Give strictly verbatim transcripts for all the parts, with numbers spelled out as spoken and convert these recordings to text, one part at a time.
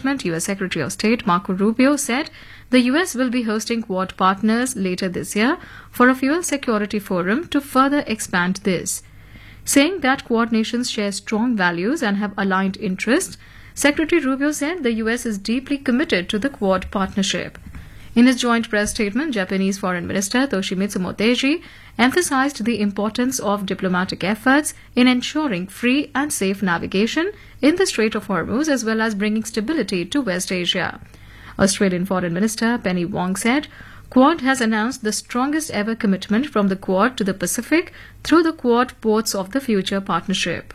statement, U S Secretary of State Marco Rubio said the U S will be hosting Quad partners later this year for a fuel security forum to further expand this. Saying that Quad nations share strong values and have aligned interests, Secretary Rubio said the U S is deeply committed to the Quad partnership. In his joint press statement, Japanese Foreign Minister Toshimitsu Motegi emphasized the importance of diplomatic efforts in ensuring free and safe navigation in the Strait of Hormuz as well as bringing stability to West Asia. Australian Foreign Minister Penny Wong said Quad has announced the strongest ever commitment from the Quad to the Pacific through the Quad Ports of the Future partnership.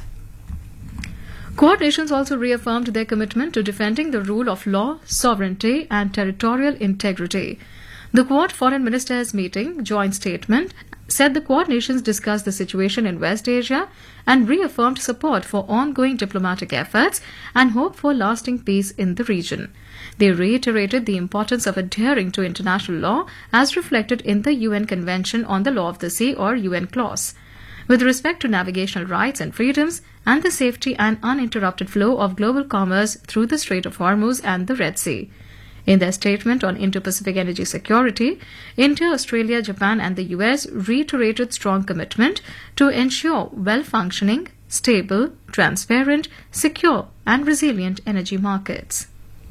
Quad nations also reaffirmed their commitment to defending the rule of law, sovereignty and territorial integrity. The Quad Foreign Ministers' meeting joint statement said the Quad nations discussed the situation in West Asia and reaffirmed support for ongoing diplomatic efforts and hope for lasting peace in the region. They reiterated the importance of adhering to international law as reflected in the U N Convention on the Law of the Sea or U N clause, with respect to navigational rights and freedoms and the safety and uninterrupted flow of global commerce through the Strait of Hormuz and the Red Sea. In their statement on Indo-Pacific energy security, India, Australia, Japan and the U S reiterated strong commitment to ensure well-functioning, stable, transparent, secure and resilient energy markets.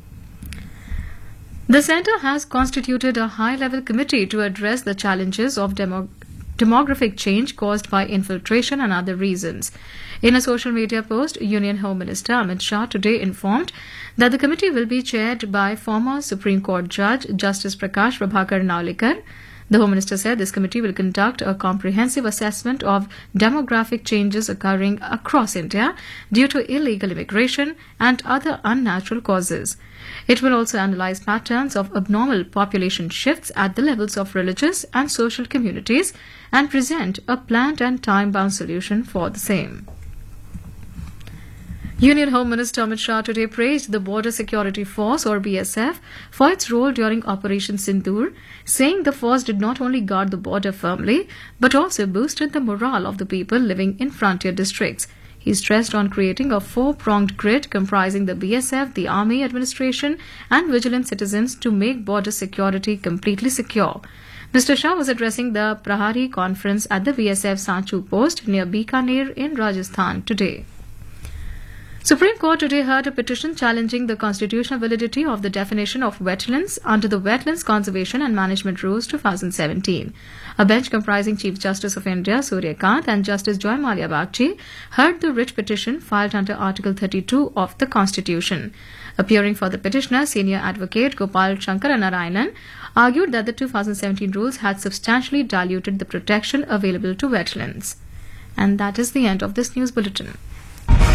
The Centre has constituted a high-level committee to address the challenges of demo- demographic change caused by infiltration and other reasons. In a social media post, Union Home Minister Amit Shah today informed that the committee will be chaired by former Supreme Court Judge Justice Prakash Prabhakar Naulikar. The Home Minister said this committee will conduct a comprehensive assessment of demographic changes occurring across India due to illegal immigration and other unnatural causes. It will also analyse patterns of abnormal population shifts at the levels of religious and social communities and present a planned and time-bound solution for the same. Union Home Minister Amit Shah today praised the Border Security Force or B S F for its role during Operation Sindoor, saying the force did not only guard the border firmly but also boosted the morale of the people living in frontier districts. He stressed on creating a four-pronged grid comprising the B S F, the Army Administration and vigilant citizens to make border security completely secure. Mister Shah was addressing the Prahari conference at the B S F Sanchu post near Bikaner in Rajasthan today. Supreme Court today heard a petition challenging the constitutional validity of the definition of wetlands under the Wetlands Conservation and Management Rules twenty seventeen. A bench comprising Chief Justice of India Surya Kant and Justice Joy Malia Bagchi heard the writ petition filed under Article thirty-two of the Constitution. Appearing for the petitioner, senior advocate Gopal Shankara Narayanan argued that the two thousand seventeen rules had substantially diluted the protection available to wetlands. And that is the end of this news bulletin.